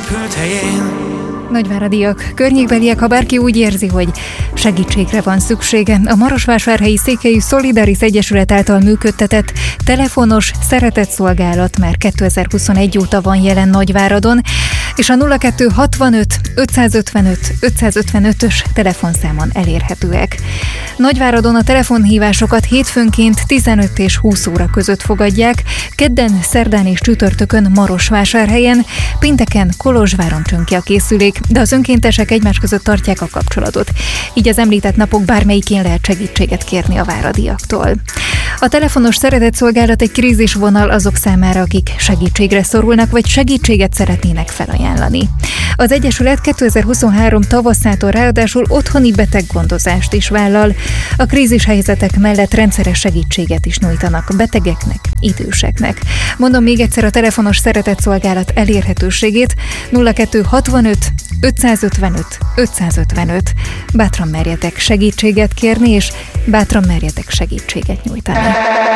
menekült helyén. Nagyváradiak, környékbeliek, ha bárki úgy érzi, hogy segítségre van szüksége, a Marosvásárhelyi Székelyű Szolidaris Egyesület által működtetett telefonos szeretetszolgálat már 2021 óta van jelen Nagyváradon, és a 0265 555 555-ös telefonszámon elérhetőek. Nagyváradon a telefonhívásokat hétfőnként 15 és 20 óra között fogadják, kedden, szerdán és csütörtökön Marosvásárhelyen, pénteken Kolozsváron csönki a készülék, de az önkéntesek egymás között tartják a kapcsolatot. Így az említett napok bármelyikén lehet segítséget kérni a váradiaktól. A telefonos szeretetszolgálat egy krízisvonal azok számára, akik segítségre szorulnak, vagy segítséget szeretnének felajánlani. Az Egyesület 2023 tavaszától ráadásul otthoni beteggondozást is vállal. A krízishelyzetek mellett rendszeres segítséget is nyújtanak betegeknek, időseknek. Mondom még egyszer a telefonos szeretetszolgálat elérhetőségét: 0265 555 555. Bátran merjetek segítséget kérni, és bátran merjetek segítséget nyújtani.